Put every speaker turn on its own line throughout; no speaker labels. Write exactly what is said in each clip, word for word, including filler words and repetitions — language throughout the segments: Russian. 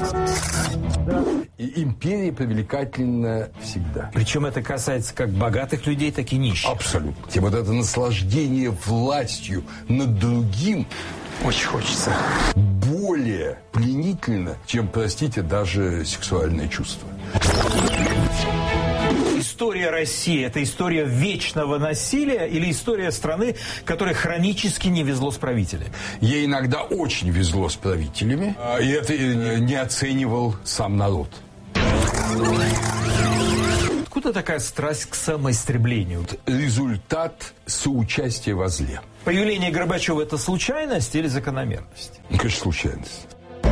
И империя привлекательна всегда.
Причем это касается как богатых людей, так и нищих.
Абсолютно. И вот это наслаждение властью над другим
очень хочется.
Более пленительно, чем, простите, даже сексуальное чувство.
История России – это история вечного насилия или история страны, которой хронически не везло с правителями?
Ей иногда очень везло с правителями, и это не оценивал сам народ.
Откуда такая страсть к самоистреблению?
Результат соучастия во зле.
Появление Горбачева – это случайность или закономерность?
Ну, конечно, случайность.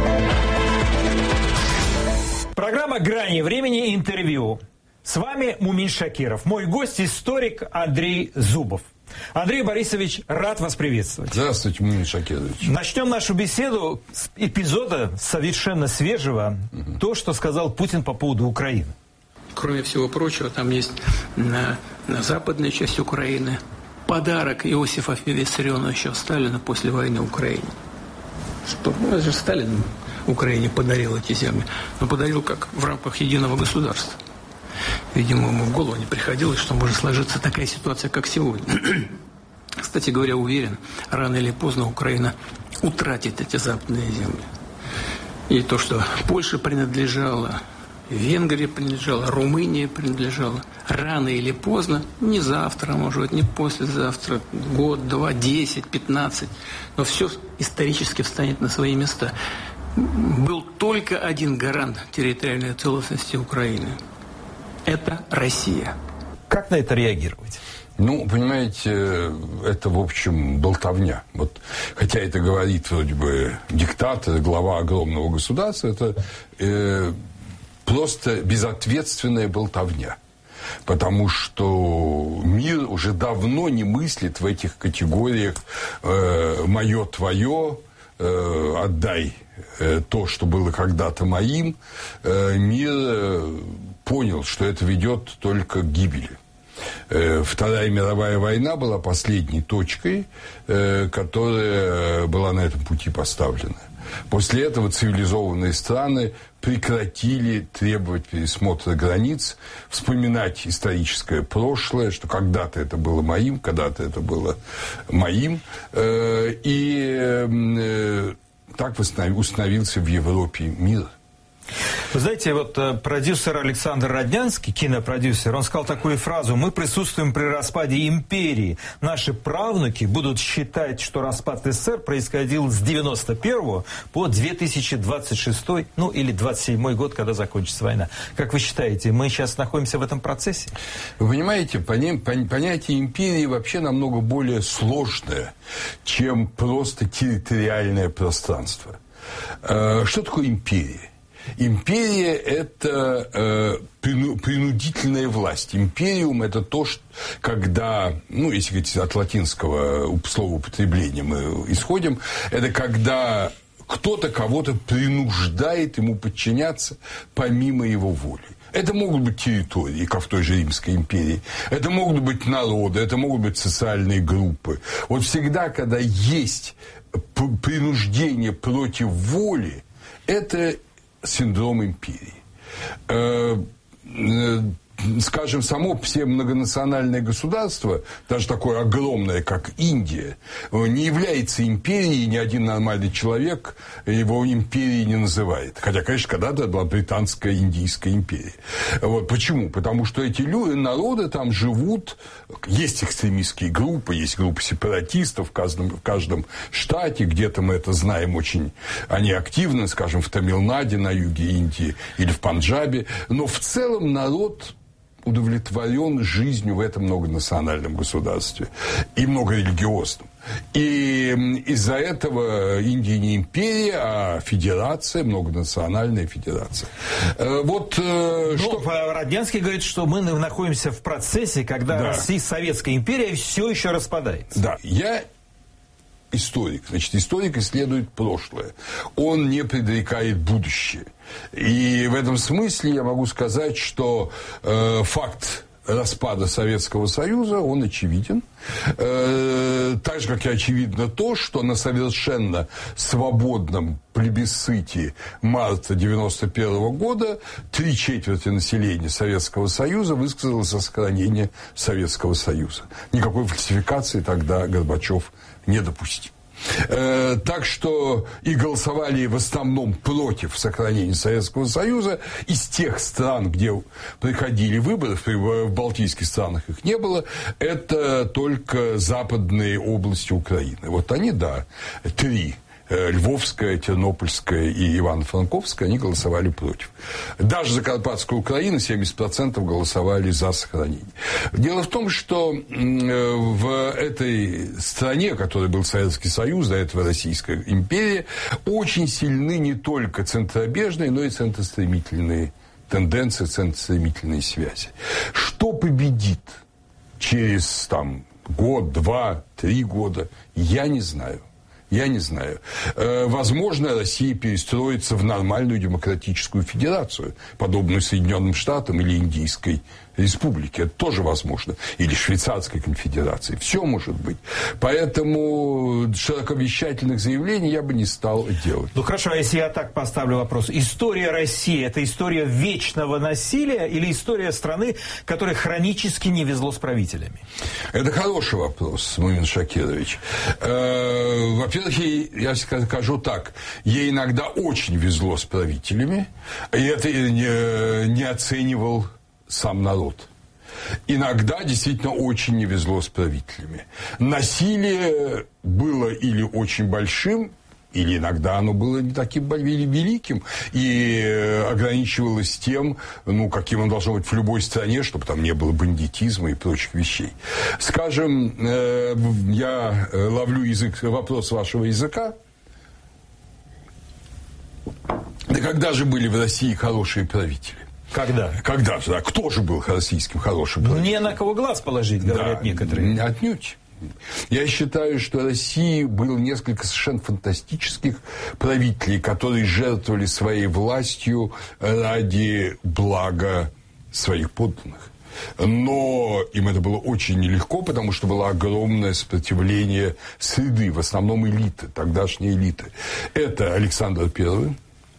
Программа «Грани времени», интервью. С вами Мумин Шакиров. Мой гость – историк Андрей Зубов. Андрей Борисович, рад вас приветствовать.
Здравствуйте, Мумин Шакирович.
Начнем нашу беседу с эпизода совершенно свежего. Угу. То, что сказал Путин по поводу Украины.
Кроме всего прочего, там есть на, на западной части Украины подарок Иосифа Виссарионовича Сталина после войны в Украине. Что, ну, это же Сталин Украине подарил эти земли. Но подарил как в рамках единого государства. Видимо, ему в голову не приходилось, что может сложиться такая ситуация, как сегодня. Кстати говоря, уверен, рано или поздно Украина утратит эти западные земли. И то, что Польша принадлежала, Венгрия принадлежала, Румыния принадлежала, рано или поздно, не завтра, может быть, не послезавтра, год, два, десять, пятнадцать, но все исторически встанет на свои места. Был только один гарант территориальной целостности Украины. Это Россия.
Как на это реагировать?
Ну, понимаете, это, в общем, болтовня. Вот, хотя это говорит вроде бы диктатор, глава огромного государства, это э, просто безответственная болтовня. Потому что мир уже давно не мыслит в этих категориях э, «моё, твое», э, «отдай э, то, что было когда-то моим». Э, мир... Э, понял, что это ведет только к гибели. Вторая мировая война была последней точкой, которая была на этом пути поставлена. После этого цивилизованные страны прекратили требовать пересмотра границ, вспоминать историческое прошлое, что когда-то это было моим, когда-то это было моим. И так установился в Европе мир.
Вы знаете, вот продюсер Александр Роднянский, кинопродюсер, он сказал такую фразу: «Мы присутствуем при распаде империи. Наши правнуки будут считать, что распад СССР происходил с девяносто первого по две тысячи двадцать шестой, ну или двадцать седьмой год, когда закончится война». Как вы считаете, мы сейчас находимся в этом процессе?
Вы понимаете, понятие империи вообще намного более сложное, чем просто территориальное пространство. Что такое империя? Империя – это э, принудительная власть. Империум – это то, что, когда, ну, если говорить от латинского слова употребления мы исходим, это когда кто-то кого-то принуждает ему подчиняться помимо его воли. Это могут быть территории, как в той же Римской империи. Это могут быть народы, это могут быть социальные группы. Вот всегда, когда есть принуждение против воли, это синдром империи. Э, э, скажем, само все многонациональное государство, даже такое огромное, как Индия, не является империей, ни один нормальный человек его империей не называет. Хотя, конечно, когда-то была британская Индийская империя. Вот. Почему? Потому что эти люди, народы там живут, есть экстремистские группы, есть группы сепаратистов в каждом, в каждом штате, где-то мы это знаем очень, они активны, скажем, в Тамилнаде, на юге Индии, или в Панджабе, но в целом народ удовлетворен жизнью в этом многонациональном государстве и многорелигиозном. И из-за этого Индия не империя, а федерация, многонациональная федерация. Вот
ну,
что...
Роднянский говорит, что мы находимся в процессе, когда да. Россия, Советская империя все еще распадается.
Да, я историк. Значит, историк исследует прошлое. Он не предрекает будущее. И в этом смысле я могу сказать, что э, факт распада Советского Союза, он очевиден. Так же, как и очевидно то, что на совершенно свободном плебисците марта девяносто первого года три четверти населения Советского Союза высказалось за сохранение Советского Союза. Никакой фальсификации тогда Горбачев не допустил. Так что и голосовали в основном против сохранения Советского Союза из тех стран, где проходили выборы, в балтийских странах их не было, это только западные области Украины. Вот они, да, три. Львовская, Тернопольская и Ивано-Франковская, они голосовали против. Даже за Карпатскую Украину семьдесят процентов голосовали за сохранение. Дело в том, что в этой стране, которой был Советский Союз, до этого Российская империя, очень сильны не только центробежные, но и центростремительные тенденции, центростремительные связи. Что победит через там, год, два, три года, я не знаю. Я не знаю. Возможно, Россия перестроится в нормальную демократическую федерацию, подобную Соединенным Штатам или Индийской Республике. Это тоже возможно. Или Швейцарской конфедерации. Все может быть. Поэтому широковещательных заявлений я бы не стал делать.
Ну хорошо, а если я так поставлю вопрос. История России – это история вечного насилия или история страны, которой хронически не везло с правителями?
Это хороший вопрос, Мумин Шакирович. Во-первых, я скажу так. Ей иногда очень везло с правителями. И это не, не оценивал сам народ. Иногда действительно очень не везло с правителями. Насилие было или очень большим, или иногда оно было не таким великим и ограничивалось тем, ну, каким оно должно быть в любой стране, чтобы там не было бандитизма и прочих вещей. Скажем, я ловлю язык, вопрос вашего языка. Да когда же были в России хорошие правители?
Когда?
Когда же, да. Кто же был российским хорошим правителем?
Не на кого глаз положить, говорят да, некоторые.
Отнюдь. Я считаю, что в России было несколько совершенно фантастических правителей, которые жертвовали своей властью ради блага своих подданных. Но им это было очень нелегко, потому что было огромное сопротивление среды, в основном элиты, тогдашней элиты. Это Александр Первый,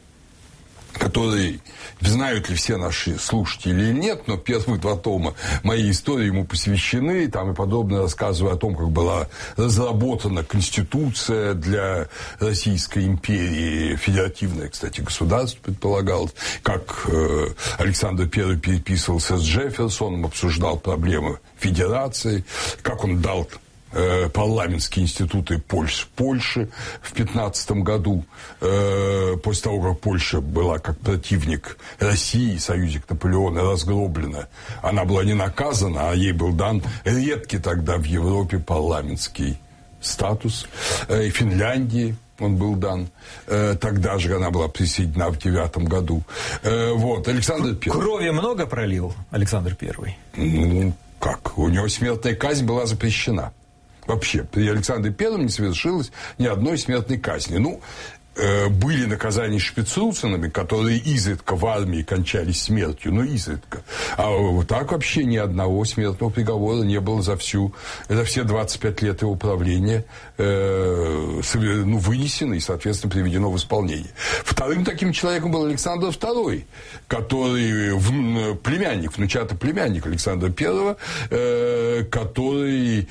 который, знают ли все наши слушатели или нет, но первые два тома моей истории ему посвящены, там и подробно рассказываю о том, как была разработана Конституция для Российской империи, федеративное, кстати, государство предполагалось, как э, Александр Первый переписывался с Джефферсоном, обсуждал проблемы федерации, как он дал парламентские институты Польши, Польши в пятнадцатом году, э, после того, как Польша была как противник России, союзник Наполеона, разгроблена. Она была не наказана, а ей был дан редкий тогда в Европе парламентский статус. Э, Финляндии он был дан. Э, тогда же она была присоединена в девятом году. Э, вот, Александр Первый.
Крови много пролил Александр Первый?
Ну, как? У него смертная казнь была запрещена. Вообще, при Александре Первом не совершилось ни одной смертной казни. Ну, э, были наказания шпицруценами, которые изредка в армии кончались смертью, но изредка. А вот так вообще ни одного смертного приговора не было за всю, за все двадцать пять лет его правления э, ну, вынесено и, соответственно, приведено в исполнение. Вторым таким человеком был Александр Второй, который в, племянник, внучатый племянник Александра Первого, э, который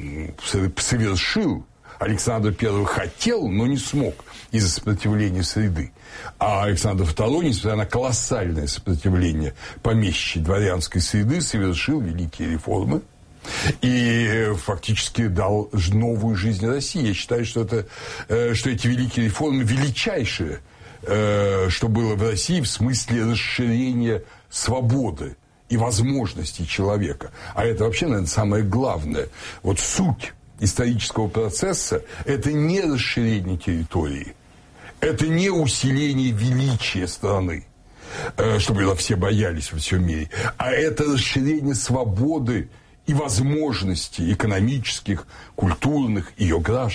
совершил, Александр Первый хотел, но не смог из-за сопротивления среды. А Александр Второй, несмотря на колоссальное сопротивление помещичьей дворянской среды, совершил великие реформы и фактически дал новую жизнь России. Я считаю, что, это, что эти великие реформы величайшие, что было в России в смысле расширения свободы и возможностей человека. А это вообще, наверное, самое главное. Вот суть исторического процесса – это не расширение территории, это не усиление величия страны, чтобы все боялись во всем мире, а это расширение свободы и возможностей экономических, культурных ее граждан.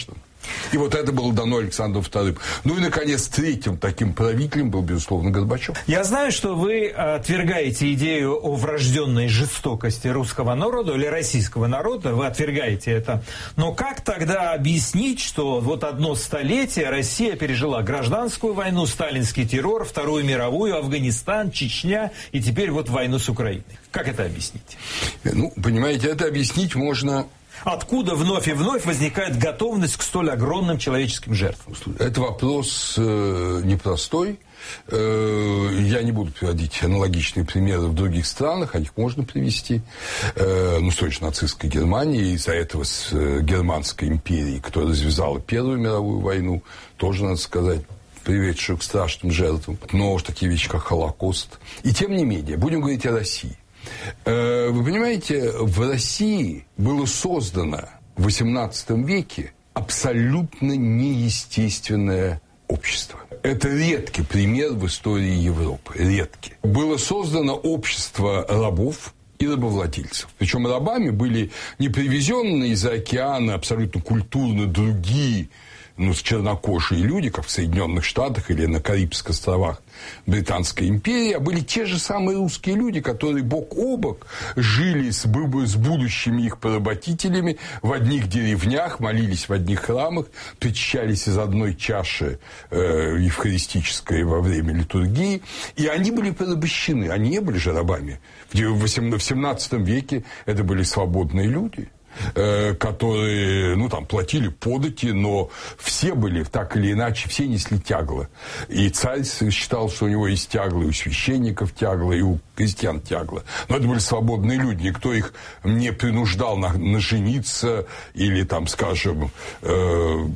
И вот это было дано Александром вторым. Ну и, наконец, третьим таким правителем был, безусловно, Горбачев.
Я знаю, что вы отвергаете идею о врожденной жестокости русского народа или российского народа. Вы отвергаете это. Но как тогда объяснить, что вот одно столетие Россия пережила гражданскую войну, сталинский террор, Вторую мировую, Афганистан, Чечня и теперь вот войну с Украиной? Как это объяснить?
Ну, понимаете, это объяснить можно...
Откуда вновь и вновь возникает готовность к столь огромным человеческим жертвам?
Это вопрос э, непростой. Э, я не буду приводить аналогичные примеры в других странах, а их можно привести. Э, ну, с той же нацистской Германии, из-за этого с э, Германской империей, которая развязала Первую мировую войну, тоже, надо сказать, приведшую к страшным жертвам. Но уж такие вещи, как Холокост. И тем не менее, будем говорить о России. Вы понимаете, в России было создано в восемнадцатом веке абсолютно неестественное общество. Это редкий пример в истории Европы. Редкий. Было создано общество рабов и рабовладельцев. Причем рабами были не привезенные из-за океана абсолютно культурно другие, ну, чернокожие люди, как в Соединенных Штатах или на Карибских островах Британской империи, а были те же самые русские люди, которые бок о бок жили с, с будущими их поработителями в одних деревнях, молились в одних храмах, причащались из одной чаши э, евхаристической во время литургии, и они были порабощены, они не были же рабами. В семнадцатом веке это были свободные люди, которые, ну, там, платили подати, но все были, так или иначе, все несли тягло. И царь считал, что у него есть тягло, и у священников тягло, и у крестьян тягло. Но это были свободные люди, никто их не принуждал на, на жениться или, там, скажем, э,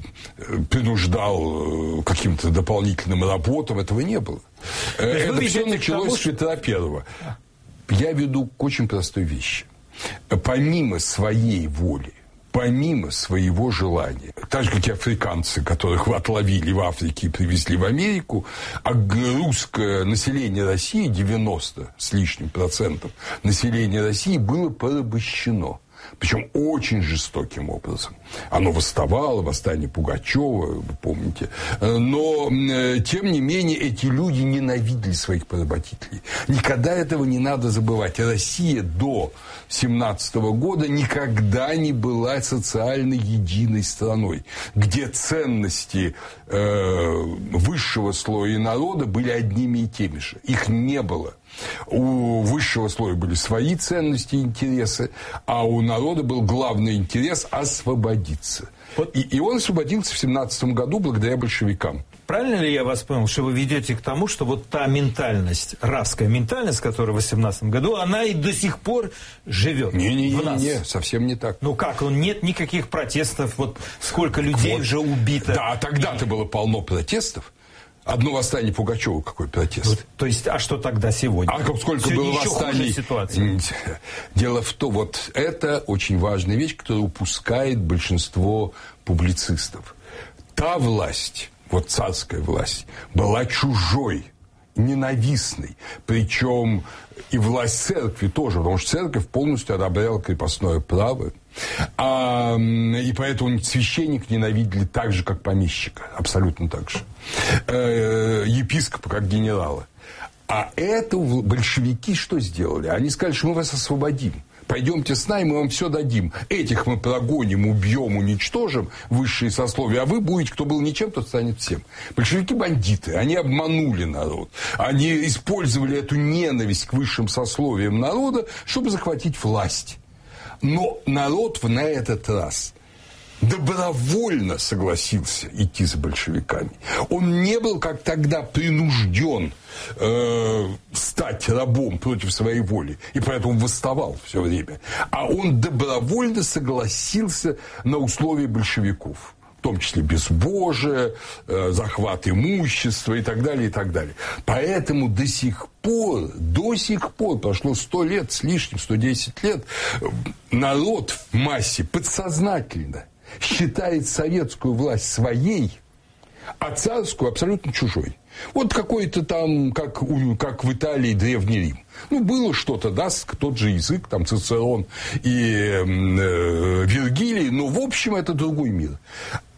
принуждал каким-то дополнительным работам, этого не было. Это все началось с Петра Первого. Я веду к очень простой вещи. Помимо своей воли, помимо своего желания, так же, как и африканцы, которых отловили в Африке и привезли в Америку, а русское население России, девяносто с лишним процентов населения России, было порабощено. Причем очень жестоким образом. Оно восставало, восстание Пугачева, вы помните. Но, тем не менее, эти люди ненавидели своих поработителей. Никогда этого не надо забывать. Россия до семнадцатого года никогда не была социально единой страной, где ценности э, высшего слоя народа были одними и теми же. Их не было. У высшего слоя были свои ценности и интересы, а у народа был главный интерес – освободиться. Вот. И, и он освободился в семнадцатом году благодаря большевикам.
Правильно ли я вас понял, что вы ведете к тому, что вот та ментальность, русская ментальность, которая в восемнадцатом году, она и до сих пор живет
не, не,
в нас?
Не, не, совсем не так.
Ну как, нет никаких протестов, вот сколько людей вот. Уже убито.
Да, тогда-то было полно протестов. Одно восстание Пугачева, какой протест. Вот,
то есть, а что тогда сегодня?
А сколько
сегодня
было восстаний? Дело в том, вот это очень важная вещь, которую упускает большинство публицистов. Та власть, вот царская власть, была чужой, ненавистной. Причем и власть церкви тоже, потому что церковь полностью одобряла крепостное право. А, и поэтому священник ненавидели так же, как помещика. Абсолютно так же. Э, епископа, как генерала. А это большевики что сделали? Они сказали, что мы вас освободим. Пойдемте с нами, мы вам все дадим. Этих мы прогоним, убьем, уничтожим, высшие сословия, а вы будете, кто был ничем, тот станет всем. Большевики бандиты, они обманули народ. Они использовали эту ненависть к высшим сословиям народа, чтобы захватить власть. Но народ на этот раз добровольно согласился идти за большевиками. Он не был, как тогда, принужден э, стать рабом против своей воли, и поэтому восставал все время. А он добровольно согласился на условия большевиков. В том числе безбожие, э, захват имущества и так далее, и так далее. Поэтому до сих пор, до сих пор, прошло сто лет с лишним, сто десять лет, народ в массе подсознательно считает советскую власть своей, а царскую абсолютно чужой. Вот какой-то там, как, как в Италии, Древний Рим. Ну, было что-то, да, тот же язык, там, Цицерон и э, Вергилий, но, в общем, это другой мир.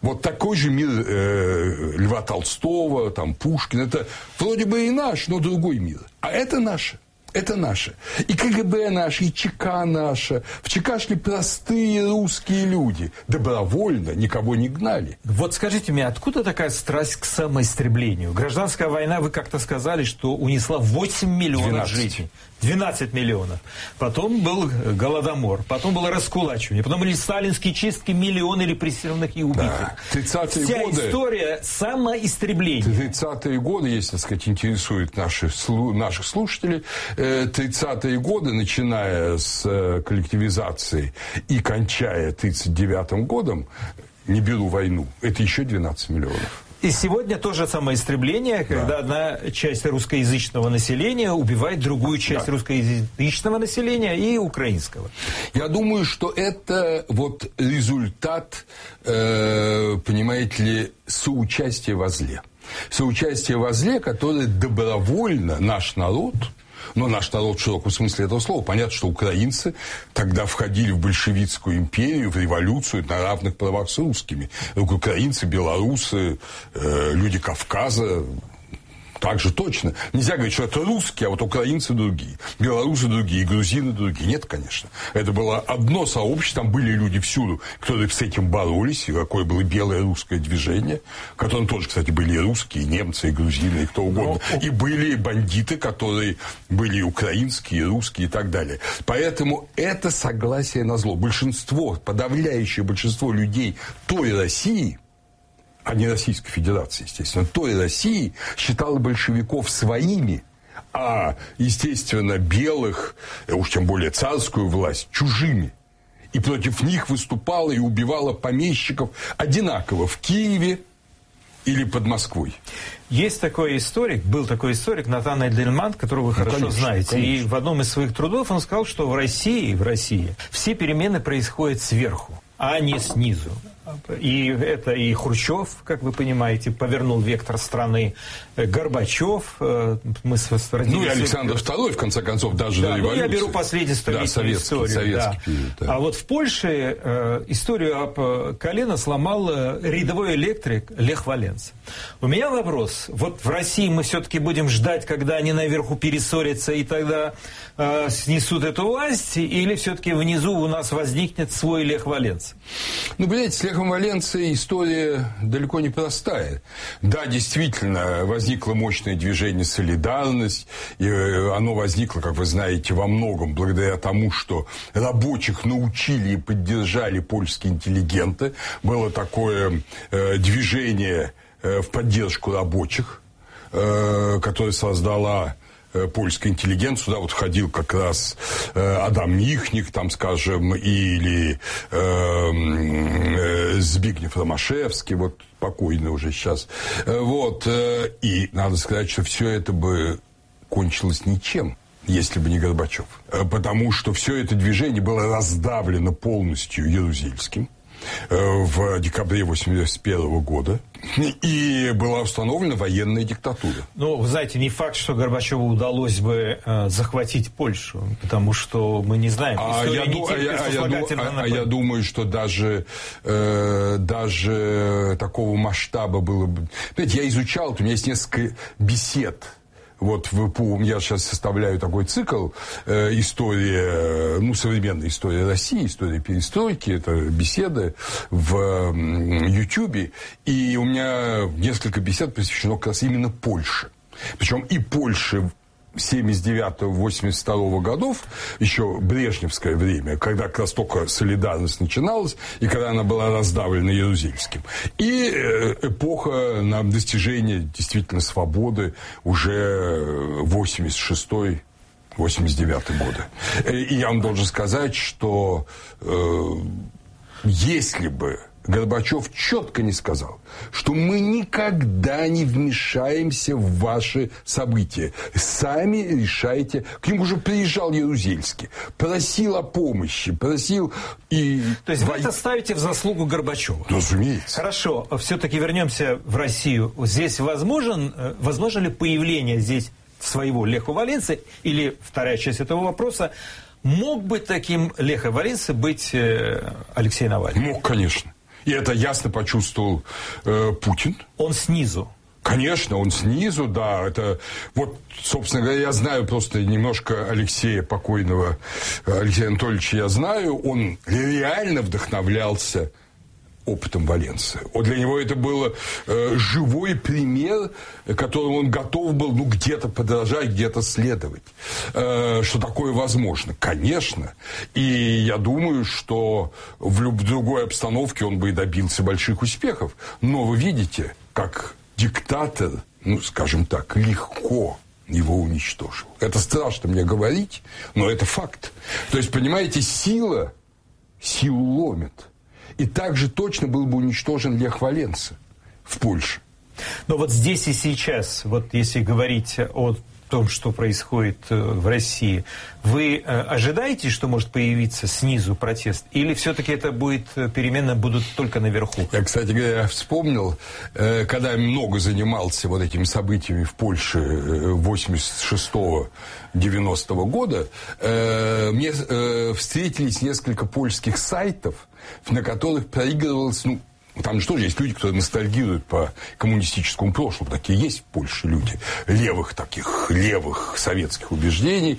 Вот такой же мир э, Льва Толстого, там, Пушкина. Это вроде бы и наш, но другой мир. А это наше. Это наше. И КГБ наше, и ЧК наше. В ЧК шли простые русские люди. Добровольно, никого не гнали.
Вот скажите мне, откуда такая страсть к самоистреблению? Гражданская война, вы как-то сказали, что унесла восемь миллионов
двенадцать.
Жизней. двенадцать миллионов. Потом был Голодомор, потом было раскулачивание, потом были сталинские чистки, миллионы репрессированных и убитых.
Да. тридцатые
Вся
годы,
история самоистребления.
тридцатые годы, если, так сказать, интересует наши, наших слушателей, тридцатые годы, начиная с коллективизации и кончая тридцать девятым годом, не беру войну, это еще двенадцать миллионов.
И сегодня тоже самоистребление, когда да. одна часть русскоязычного населения убивает другую часть да. русскоязычного населения и украинского.
Я думаю, что это вот результат, э, понимаете ли, соучастия во зле. Соучастие во зле, которое добровольно наш народ... Но наш народ в широком смысле этого слова. Понятно, что украинцы тогда входили в большевистскую империю, в революцию на равных правах с русскими. Украинцы, белорусы, э, люди Кавказа... Так же точно. Нельзя говорить, что это русские, а вот украинцы другие. Белорусы другие, грузины другие. Нет, конечно. Это было одно сообщество, там были люди всюду, которые с этим боролись, и какое было белое русское движение, в котором тоже, кстати, были и русские, и немцы, и грузины, и кто угодно. Но... И были бандиты, которые были и украинские, и русские, и так далее. Поэтому это согласие на зло. Большинство, подавляющее большинство людей той России, а не Российской Федерации, естественно, той России считала большевиков своими, а, естественно, белых, уж тем более царскую власть, чужими. И против них выступала и убивала помещиков одинаково в Киеве или под Москвой.
Есть такой историк, был такой историк Натан Эдельман, которого вы ну, хорошо конечно, знаете. Конечно. И в одном из своих трудов он сказал, что в России, в России все перемены происходят сверху, а не снизу. И это и Хрущев, как вы понимаете, повернул вектор страны, Горбачев, мы с
Ну и Александр второй, в конце концов, даже
да,
до революции.
Ну, я беру последовательную
да, советский,
историю.
советский
да.
период, да.
А вот в Польше э, историю об колено сломал э, рядовой электрик Лех Валенса. У меня вопрос. Вот в России мы все-таки будем ждать, когда они наверху перессорятся и тогда э, снесут эту власть, или все-таки внизу у нас возникнет свой Лех Валенса?
Ну, понимаете, с Лехом Валенсой история далеко не простая. Да, действительно, возникло мощное движение «Солидарность», и оно возникло, как вы знаете, во многом благодаря тому, что рабочих научили и поддержали польские интеллигенты. Было такое э, движение э, в поддержку рабочих, э, которое создала польская интеллигенция. Сюда вот входил как раз э, Адам Михник, там, скажем, или э, э, Збигнев Ромашевский, вот покойный уже сейчас. Э, вот, э, и надо сказать, что все это бы кончилось ничем, если бы не Горбачев. Э, потому что все это движение было раздавлено полностью Ярузельским в декабре восемьдесят первого года, и была установлена военная диктатура.
Ну, вы знаете, не факт, что Горбачеву удалось бы э, захватить Польшу, потому что мы не знаем.
А я, ду- а, я, а, я, а, а я думаю, что даже, э, даже такого масштаба было бы... Знаете, я изучал, у меня есть несколько бесед. Вот в ИПУ я сейчас составляю такой цикл э, история, ну, современная история России, история перестройки, это беседы в Ютьюбе, и у меня несколько бесед посвящено как раз именно Польше. Причем и Польше семьдесят девятого — восемьдесят второго годов, еще брежневское время, когда как раз только солидарность начиналась, и когда она была раздавлена Ярузельским. И эпоха на достижение действительно свободы уже восемьдесят шестой — восемьдесят девятый годы. И я вам должен сказать, что э, если бы Горбачев четко не сказал, что мы никогда не вмешаемся в ваши события. Сами решайте. К нему уже приезжал Ярузельский, просил о помощи, просил и...
То есть вы это ставите в заслугу Горбачева?
Разумеется.
Хорошо, все-таки вернемся в Россию. Здесь возможен, возможно ли появление здесь своего Леха Валенсы? Или, вторая часть этого вопроса, мог бы таким Леха Валенсы быть Алексей Навальный?
Мог, конечно. И это ясно почувствовал э, Путин.
Он снизу.
Конечно, он снизу, да. Это вот, собственно говоря, я знаю просто немножко Алексея, покойного Алексея Анатольевича, я знаю, он реально вдохновлялся опытом Валенсы. Вот для него это был э, живой пример, которому он готов был, ну, где-то подражать, где-то следовать. Э, что такое возможно? Конечно. И я думаю, что в любой другой обстановке он бы и добился больших успехов. Но вы видите, как диктатор, ну, скажем так, легко его уничтожил. Это страшно мне говорить, но это факт. То есть, понимаете, сила силу ломит. И также точно был бы уничтожен Лех Валенса в Польше.
Но вот здесь и сейчас, вот если говорить о том, что происходит в России, вы ожидаете, что может появиться снизу протест? Или все-таки это будет, перемены будут только наверху?
Я, кстати говоря, вспомнил, когда я много занимался вот этими событиями в Польше восемьдесят шестого — девяностого года, мне встретились несколько польских сайтов, на которых проигрывалось, ну, там же тоже есть люди, которые ностальгируют по коммунистическому прошлому. Такие есть в Польше люди. Левых таких, левых советских убеждений.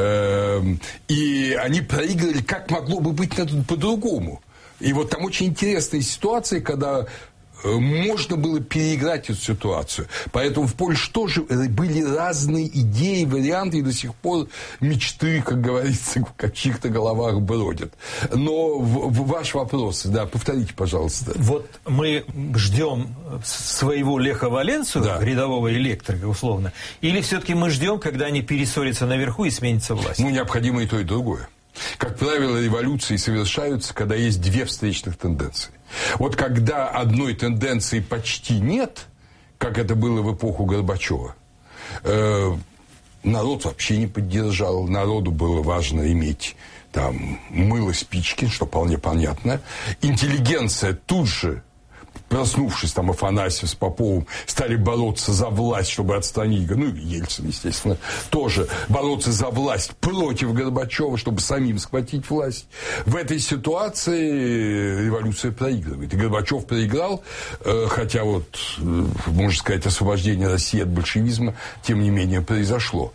И они проигрывали, как могло бы быть по-другому. И вот там очень интересные ситуации, когда можно было переиграть эту ситуацию. Поэтому в Польше тоже были разные идеи, варианты, и до сих пор мечты, как говорится, в каких-то головах бродят. Но в, в ваш вопрос, да, повторите, пожалуйста.
Вот мы ждем своего Леха Валенсу, да, рядового электрика, условно, или все-таки мы ждем, когда они перессорятся наверху и сменится власть?
Ну, необходимо и то, и другое. Как правило, революции совершаются, когда есть две встречных тенденции. Вот когда одной тенденции почти нет, как это было в эпоху Горбачева, э, народ вообще не поддержал. Народу было важно иметь там мыло, спички, что вполне понятно. Интеллигенция тут же, проснувшись, там, Афанасьев с Поповым, стали бороться за власть, чтобы отстранить, ну, и Ельцин, естественно, тоже бороться за власть против Горбачева, чтобы самим схватить власть. В этой ситуации революция проигрывает. И Горбачев проиграл, хотя вот, можно сказать, освобождение России от большевизма, тем не менее, произошло.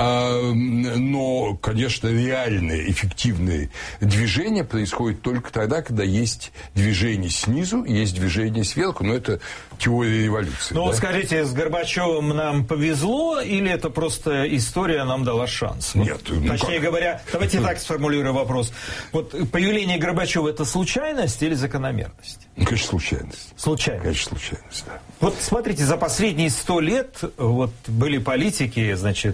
Но, конечно, реальные, эффективные движения происходят только тогда, когда есть движение снизу, есть движение сверху, но это теория революции.
Ну,
да?
Вот скажите, с Горбачевым нам повезло, или это просто история нам дала шанс?
Нет.
Вот,
ну
точнее
как?
говоря, давайте так сформулирую вопрос. Вот появление Горбачева — это случайность или закономерность?
Ну, конечно, случайность.
Случайность.
Конечно, случайность, да.
Вот смотрите, за последние сто лет вот были политики, значит,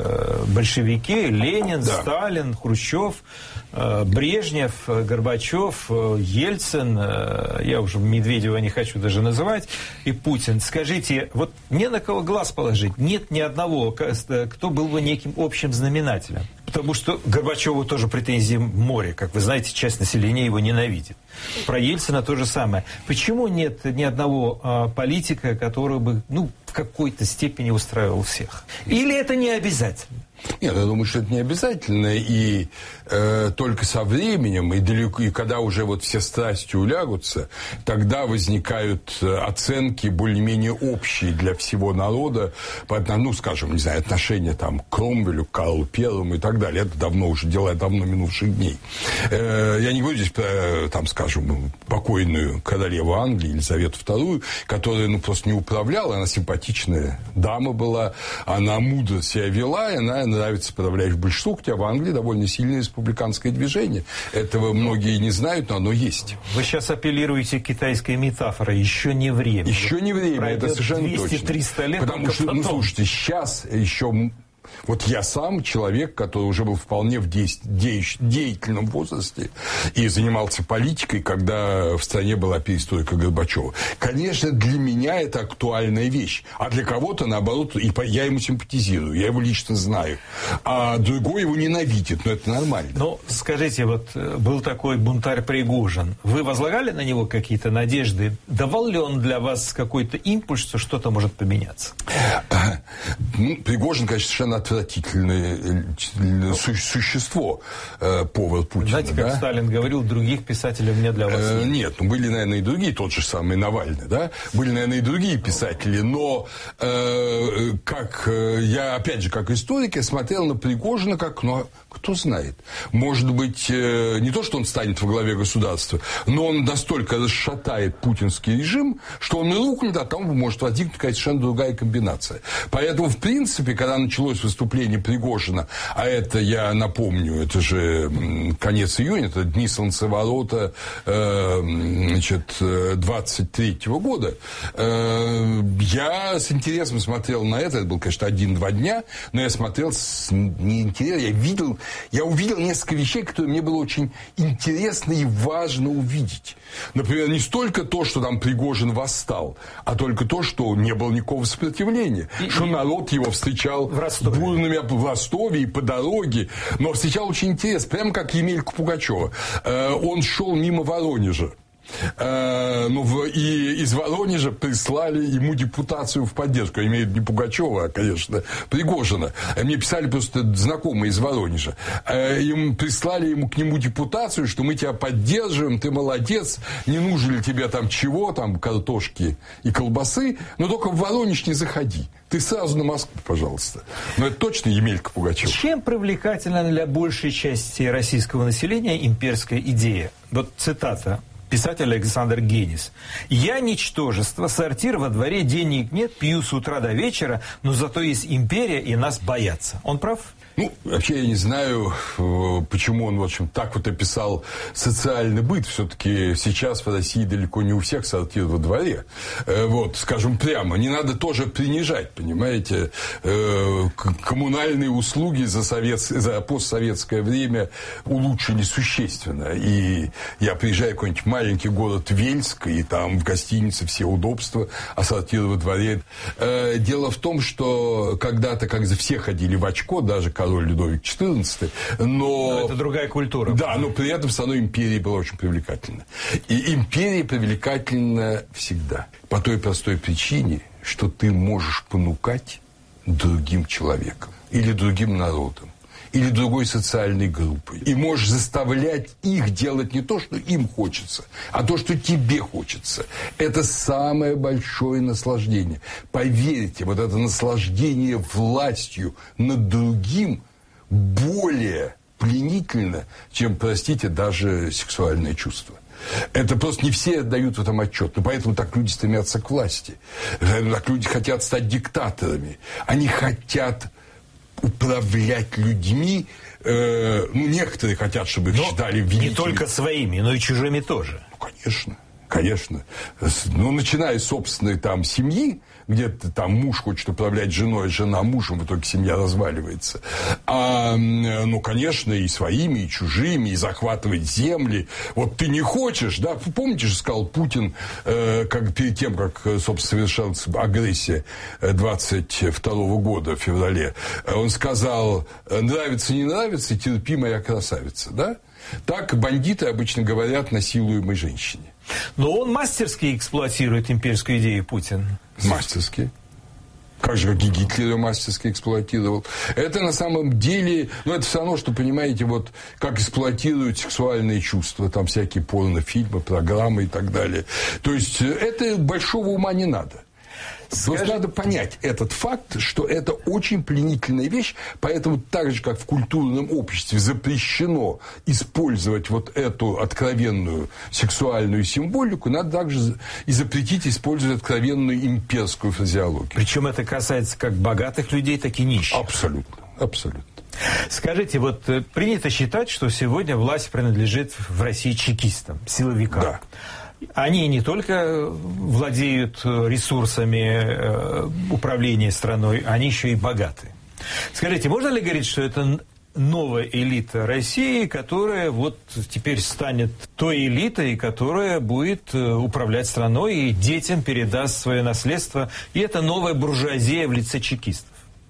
большевики, Ленин, да, Сталин, Хрущев, Брежнев, Горбачев, Ельцин, я уже Медведева не хочу даже называть, и Путин. Скажите, вот не на кого глаз положить, нет ни одного, кто был бы неким общим знаменателем. Потому что Горбачеву тоже претензии море. Как вы знаете, часть населения его ненавидит. Про Ельцина то же самое. Почему нет ни одного а, политика, который бы, ну, в какой-то степени устраивал всех? Или это не обязательно?
Нет, я думаю, что это не обязательно, и э, только со временем, и, далеко, и когда уже вот все страсти улягутся, тогда возникают оценки более-менее общие для всего народа, по, ну, скажем, не знаю, отношения там, к Кромвелю, к Карлу Первому и так далее. Это давно уже, дела давно минувших дней. Э, я не говорю здесь про, там, скажем, покойную королеву Англии, Елизавету Вторую, которая, ну, просто не управляла, она симпатичная дама была, она мудро себя вела, и она нравится подавляющее большинству, хотя в Англии довольно сильное республиканское движение. Этого многие не знают, но оно есть.
Вы сейчас апеллируете к китайской метафоре. Еще не время.
Еще не время, пройдет это совершенно
двести-триста
точно.
лет.
Потому что, потом. Ну, слушайте, сейчас еще... Вот я сам человек, который уже был вполне в де- де- деятельном возрасте и занимался политикой, когда в стране была перестройка Горбачева. Конечно, для меня это актуальная вещь. А для кого-то, наоборот, и я ему симпатизирую, я его лично знаю. А другой его ненавидит, но это нормально.
Ну, скажите, вот был такой бунтарь Пригожин. Вы возлагали на него какие-то надежды? Давал ли он для вас какой-то импульс, что что-то может поменяться?
Ну, Пригожин, конечно, совершенно совершенно отвратительное существо, повар Путина.
Знаете, как
да?
Сталин говорил, других писателей у меня для вас нет.
Нет, ну были, наверное, и другие, тот же самый Навальный, да? Были, наверное, и другие писатели, но э, как я, опять же, как историк, я смотрел на Пригожина как, ну, кто знает. Может быть, э, не то, что он станет во главе государства, но он настолько расшатает путинский режим, что он рухнет, а там может возникнуть какая-то совершенно другая комбинация. Поэтому, в принципе, когда началось выступление Пригожина, а это, я напомню, это же конец июня, это дни солнцеворота, э, значит, двадцать третьего года, э, я с интересом смотрел на это, это был, конечно, один-два дня, но я смотрел с неинтересом, я видел, я увидел несколько вещей, которые мне было очень интересно и важно увидеть. Например, не столько то, что там Пригожин восстал, а только то, что не было никакого сопротивления, и, что и народ его встречал
в Ростове.
бурными в Ростове и по дороге, но встречал очень интересно, прямо как Емелька Пугачева. Э, он шел мимо Воронежа. Э, ну, в, и из Воронежа прислали ему депутацию в поддержку. Я имею в виду не Пугачева, а, конечно, Пригожина. Мне писали просто знакомые из Воронежа. Э, им прислали ему к нему депутацию, что мы тебя поддерживаем, ты молодец, не нужно ли тебе там чего, там картошки и колбасы, но только в Воронеж не заходи. Ты сразу на Москву, пожалуйста. Но это точно Емелька Пугачев.
Чем привлекательна для большей части российского населения имперская идея? Вот цитата. Писатель Александр Генис. «Я ничтожество, сортир во дворе, денег нет, пью с утра до вечера, но зато есть империя, и нас боятся». Он прав?
Ну, вообще я не знаю, почему он, в общем, так вот описал социальный быт. Все-таки сейчас в России далеко не у всех сортир во дворе. Вот, скажем прямо, не надо тоже принижать, понимаете. Коммунальные услуги за, совет... за постсоветское время улучшились существенно. И я приезжаю в какой-нибудь маленький город Вельск, и там в гостинице все удобства, а сортир во дворе. Дело в том, что когда-то, как все ходили в очко, даже король Людовик четырнадцатый, но...
но... Это другая культура.
Да, но при этом все равно империя была очень привлекательна. И империя привлекательна всегда. По той простой причине, что ты можешь понукать другим человеком или другим народом, или другой социальной группой. И можешь заставлять их делать не то, что им хочется, а то, что тебе хочется. Это самое большое наслаждение. Поверьте, вот это наслаждение властью над другим более пленительно, чем, простите, даже сексуальное чувство. Это просто не все отдают в этом отчет. Но поэтому так люди стремятся к власти. Так люди хотят стать диктаторами. Они хотят управлять людьми, э, ну, некоторые хотят, чтобы их но считали великими.
Не только своими, но и чужими тоже.
Ну, конечно, конечно. Ну, начиная с собственной там семьи, где-то там муж хочет управлять женой, жена мужем, в итоге семья разваливается. А, ну, конечно, и своими, и чужими, и захватывать земли. Вот ты не хочешь, да? Помните же, сказал Путин, э, как, перед тем, как, собственно, совершалась агрессия двадцать второго года, в феврале, он сказал, нравится, не нравится, терпи, моя красавица, да? Так бандиты обычно говорят насилуемой женщине.
Но он мастерски эксплуатирует имперскую идею, Путин.
Мастерски. Как же, как и Гитлер ее мастерски эксплуатировал. Это на самом деле, ну, это все равно, что, понимаете, вот, как эксплуатируют сексуальные чувства, там всякие порнофильмы, программы и так далее. То есть, это большого ума не надо. Просто надо понять этот факт, что это очень пленительная вещь, поэтому так же, как в культурном обществе запрещено использовать вот эту откровенную сексуальную символику, надо также и запретить использовать откровенную имперскую фразеологию.
Причем это касается как богатых людей, так и нищих.
Абсолютно, абсолютно.
Скажите, вот принято считать, что сегодня власть принадлежит в России чекистам, силовикам.
Да.
Они не только владеют ресурсами управления страной, они еще и богаты. Скажите, можно ли говорить, что это новая элита России, которая вот теперь станет той элитой, которая будет управлять страной и детям передаст свое наследство, и это новая буржуазия в лице чекистов?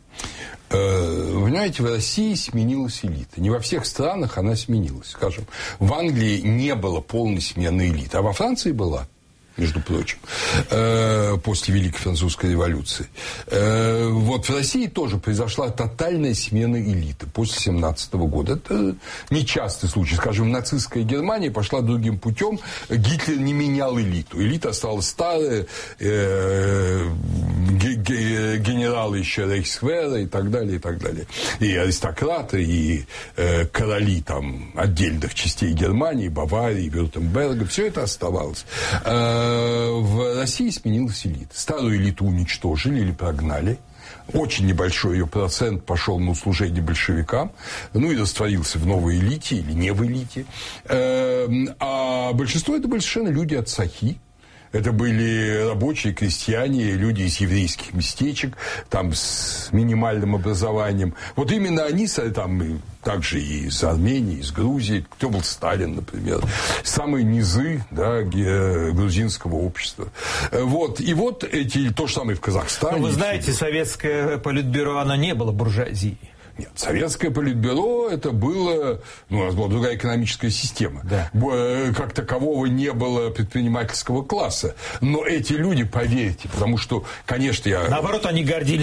Вы знаете, в России сменилась элита. Не во всех странах она сменилась. Скажем, в Англии не было полной смены элиты, а во Франции была. между прочим, э, после Великой Французской революции. Э, вот в России тоже произошла тотальная смена элиты после семнадцатого года. Это нечастый случай. Скажем, нацистская Германия пошла другим путем. Гитлер не менял элиту. Элита осталась старая, э, генералы еще Рейхсвера и так далее, и так далее. И аристократы, и э, короли там отдельных частей Германии, Баварии, Вюртемберга, все это оставалось. Э, в России сменилась элита. Старую элиту уничтожили или прогнали. Очень небольшой ее процент пошел на услужение большевикам, ну и растворился в новой элите или не в элите. Э, а большинство это были совершенно люди от Сахи. Это были рабочие, крестьяне, люди из еврейских местечек, там с минимальным образованием. Вот именно они, там, также и из Армении, из Грузии, кто был Сталин, например, самые низы, да, грузинского общества. Вот. И вот эти, то же самое в Казахстане.
Но вы знаете, советское политбюро, оно не было буржуазией.
Нет, советское политбюро это было, ну, у нас была другая экономическая система.
Да.
Как такового не было предпринимательского класса. Но эти люди, поверьте, потому что, конечно, я...
Наоборот, они гордились